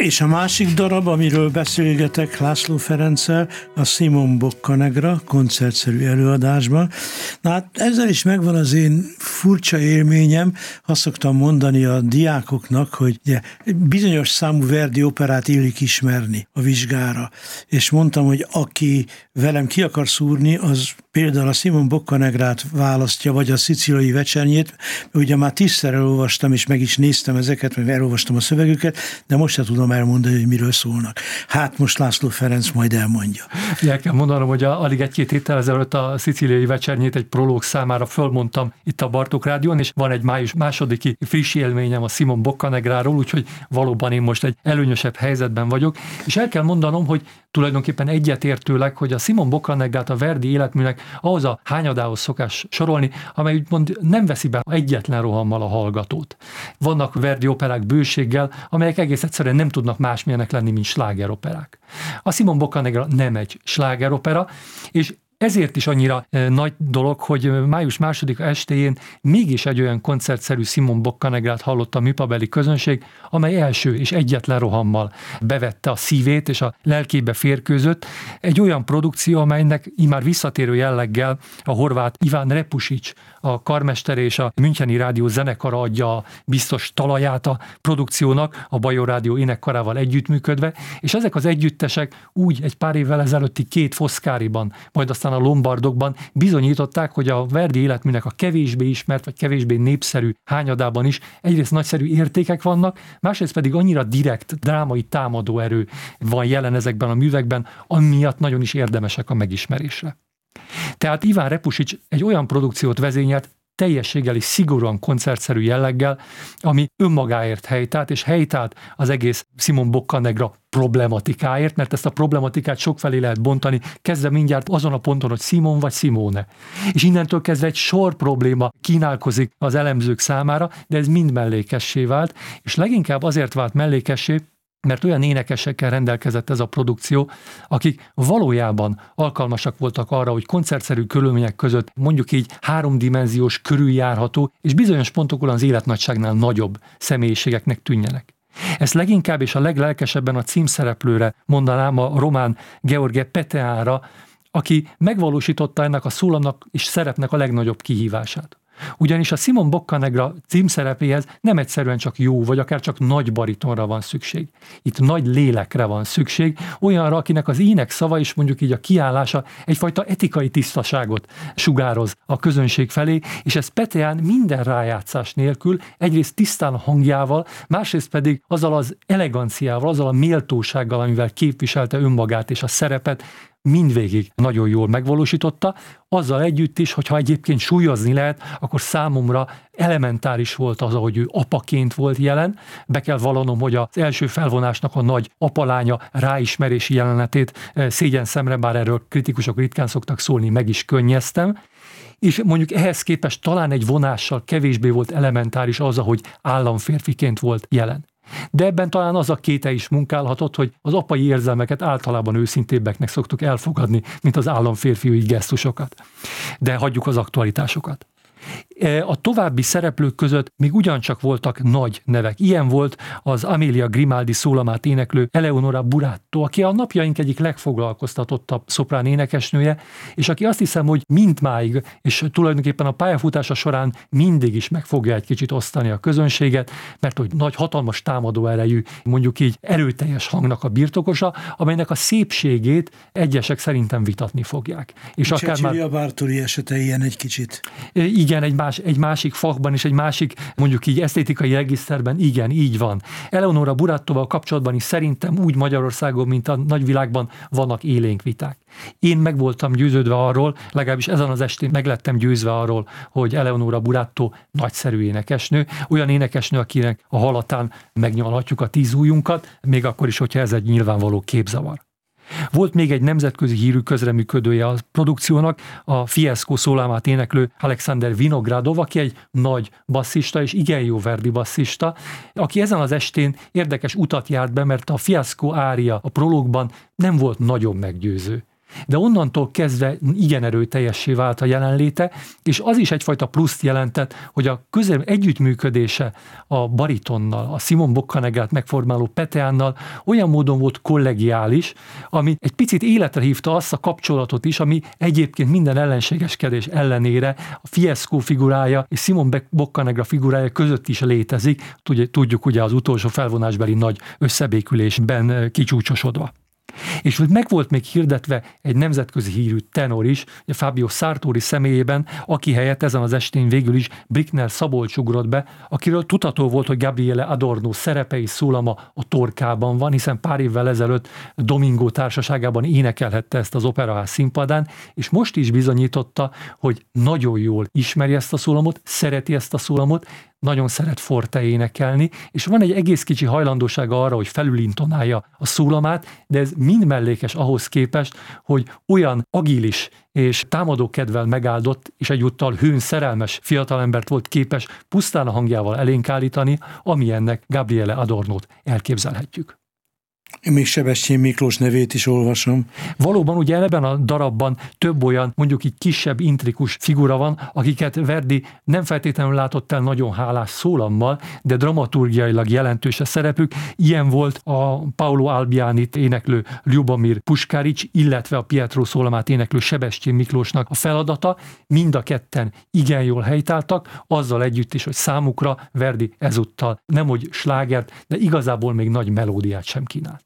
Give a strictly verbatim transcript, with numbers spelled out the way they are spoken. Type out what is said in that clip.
És a másik darab, amiről beszélgetek László Ferenccel, a Simon Boccanegra koncertszerű előadásban. Na hát ezzel is megvan az én furcsa élményem. Azt szoktam mondani a diákoknak, hogy ugye, bizonyos számú Verdi operát illik ismerni a vizsgára. És mondtam, hogy aki velem ki akar szúrni, az például a Simon Boccanegrát választja, vagy a Szicíliai vecsernyét. Ugye már tízszer elolvastam, és meg is néztem ezeket, meg elolvastam a szövegüket, de most se tudom elmondani, hogy miről szólnak. Hát most László Ferenc majd elmondja. El kell mondanom, hogy a, alig egy-két héttel ezelőtt a Szicíliai vecsernyét egy prológ számára fölmondtam itt a Bartók Rádión, és van egy május másodiki friss élményem a Simon Boccanegráról, úgyhogy valóban én most egy előnyösebb helyzetben vagyok, és el kell mondanom, hogy tulajdonképpen egyetértőleg, hogy a Simon Boccanegrát a Verdi életműnek ahhoz a hányadához szokás sorolni, amely úgymond nem veszi be egyetlen rohammal a hallgatót. Vannak Verdi operák bőséggel, amelyek egész egyszerűen nem tudnak másmilyenek lenni, mint slágeroperák. A Simon Boccanegra nem egy slágeropera, és ezért is annyira e, nagy dolog, hogy május másodika estéjén mégis egy olyan koncertszerű Simon Boccanegrát hallott a műpabeli közönség, amely első és egyetlen rohammal bevette a szívét és a lelkébe férkőzött. Egy olyan produkció, amelynek immár visszatérő jelleggel a horvát Iván Repusics, a karmester és a Müncheni Rádió zenekara adja a biztos talaját a produkciónak, a Bajor Rádió énekkarával együttműködve, és ezek az együttesek úgy egy pár évvel ezelőtti két Foszkáriban, majd aztán a Lombardokban bizonyították, hogy a Verdi életműnek a kevésbé ismert, vagy kevésbé népszerű hányadában is egyrészt nagyszerű értékek vannak, másrészt pedig annyira direkt, drámai támadó erő van jelen ezekben a művekben, amiatt nagyon is érdemesek a megismerésre. Tehát Iván Repusics egy olyan produkciót vezényelt, teljességgel és szigorúan koncertszerű jelleggel, ami önmagáért helytált, és helytált az egész Simon Boccanegra problematikáért, mert ezt a problematikát sokfelé lehet bontani, kezdve mindjárt azon a ponton, hogy Simon vagy Simone. És innentől kezdve egy sor probléma kínálkozik az elemzők számára, de ez mind mellékessé vált, és leginkább azért vált mellékessé, mert olyan énekesekkel rendelkezett ez a produkció, akik valójában alkalmasak voltak arra, hogy koncertszerű körülmények között mondjuk így háromdimenziós, körüljárható és bizonyos pontokon az életnagyságnál nagyobb személyiségeknek tűnjenek. Ezt leginkább és a leglelkesebben a címszereplőre mondanám, a román Gheorghe Peteánra, aki megvalósította ennek a szólamnak és szerepnek a legnagyobb kihívását. Ugyanis a Simon Boccanegra címszerepéhez nem egyszerűen csak jó, vagy akár csak nagy baritonra van szükség. Itt nagy lélekre van szükség, olyanra, akinek az ének szava és mondjuk így a kiállása egyfajta etikai tisztaságot sugároz a közönség felé, és ez Peteán minden rájátszás nélkül, egyrészt tisztán a hangjával, másrészt pedig azzal az eleganciával, azzal a méltósággal, amivel képviselte önmagát és a szerepet, mindvégig nagyon jól megvalósította, azzal együtt is, hogyha egyébként súlyozni lehet, akkor számomra elementáris volt az, ahogy ő apaként volt jelen. Be kell vallanom, hogy az első felvonásnak a nagy apalánya ráismerési jelenetét szégyen szemre, bár erről kritikusok ritkán szoktak szólni, meg is könnyeztem. És mondjuk ehhez képest talán egy vonással kevésbé volt elementáris az, ahogy államférfiként volt jelen. De ebben talán az a kéte is munkálhatott, hogy az apai érzelmeket általában őszintébbeknek szoktuk elfogadni, mint az államférfiúi gesztusokat. De hagyjuk az aktualitásokat. A további szereplők között még ugyancsak voltak nagy nevek. Ilyen volt az Amelia Grimaldi szólamát éneklő Eleonora Buratto, aki a napjaink egyik legfoglalkoztatottabb szoprán énekesnője, és aki azt hiszem, hogy mindmáig, és tulajdonképpen a pályafutása során mindig is meg fogja egy kicsit osztani a közönséget, mert hogy nagy, hatalmas támadó erejű, mondjuk így erőteljes hangnak a birtokosa, amelynek a szépségét egyesek szerintem vitatni fogják. És akár már... Bartoli esete ilyen egy kicsit. Igen, egy, más, egy másik fachban és egy másik, mondjuk így esztétikai regiszterben, igen, így van. Eleonora Burattóval kapcsolatban is szerintem úgy Magyarországon, mint a nagyvilágban vannak élénk viták. Én meg voltam győződve arról, legalábbis ezen az estén meg lettem győzve arról, hogy Eleonora Buratto nagyszerű énekesnő, olyan énekesnő, akinek a hallatán megnyalhatjuk a tíz ujjunkat, még akkor is, hogyha ez egy nyilvánvaló képzavar. Volt még egy nemzetközi hírű közreműködője a produkciónak, a Fiesco szólamát éneklő Alexander Vinogradov, aki egy nagy basszista és igen jó Verdi basszista, aki ezen az estén érdekes utat járt be, mert a Fiesco ária a prológban nem volt nagyon meggyőző. de onnantól kezdve igen erőteljessé vált a jelenléte, és az is egyfajta pluszt jelentett, hogy a közel együttműködése a baritonnal, a Simon Boccanegrát megformáló Peteánnal olyan módon volt kollegiális, ami egy picit életre hívta azt a kapcsolatot is, ami egyébként minden ellenségeskedés ellenére a Fiesco figurája és Simon Boccanegra figurája között is létezik, tudjuk ugye az utolsó felvonásbeli nagy összebékülésben kicsúcsosodva. És meg volt még hirdetve egy nemzetközi hírű tenor is, Fabio Sartori személyében, aki helyett ezen az estén végül is Brickner Szabolcs ugrott be, akiről tudható volt, hogy Gabriele Adorno szerepe és szólama a Torkában van, hiszen pár évvel ezelőtt Domingo társaságában énekelhette ezt az operaház színpadán, és most is bizonyította, hogy nagyon jól ismeri ezt a szólamot, szereti ezt a szólamot, nagyon szeret forte énekelni, és van egy egész kicsi hajlandósága arra, hogy felülintonálja a szólamát, de ez mind mellékes ahhoz képest, hogy olyan agilis és támadókedvel megáldott, és egyúttal hőn szerelmes fiatalembert volt képes pusztán a hangjával elénk állítani, amilyennek Gabriele Adornót elképzelhetjük. Én még Sebestyén Miklós nevét is olvasom. Valóban ugye ebben a darabban több olyan, mondjuk így kisebb, intrikus figura van, akiket Verdi nem feltétlenül látott el nagyon hálás szólammal, de dramaturgiailag jelentős a szerepük. Ilyen volt a Paolo Albianit éneklő Ljubomir Puskarics, illetve a Pietro szólamát éneklő Sebestyén Miklósnak a feladata. Mind a ketten igen jól helytáltak, azzal együtt is, hogy számukra Verdi ezúttal nemhogy slágert, de igazából még nagy melódiát sem kínál.